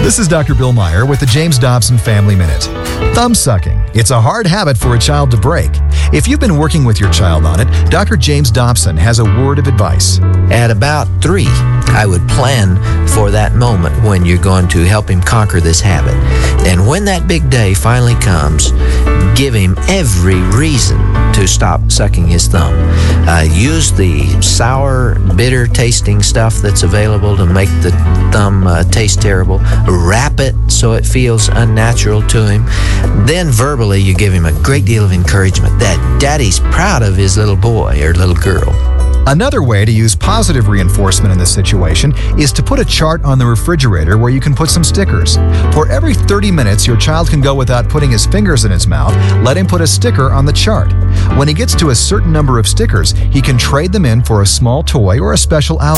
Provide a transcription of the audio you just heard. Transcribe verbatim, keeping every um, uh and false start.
This is Doctor Bill Meyer with the James Dobson Family Minute. Thumb sucking. It's a hard habit for a child to break. If you've been working with your child on it, Doctor James Dobson has a word of advice. At about three, I would plan for that moment when you're going to help him conquer this habit. And when that big day finally comes, give him every reason to stop sucking his thumb. Uh, use the sour, bitter tasting stuff that's available to make the thumb uh, taste terrible. Wrap it so it feels unnatural to him. Then verbally you give him a great deal of encouragement that daddy's proud of his little boy or little girl. Another way to use positive reinforcement in this situation is to put a chart on the refrigerator where you can put some stickers. For every thirty minutes your child can go without putting his fingers in his mouth, let him put a sticker on the chart. When he gets to a certain number of stickers, he can trade them in for a small toy or a special outfit.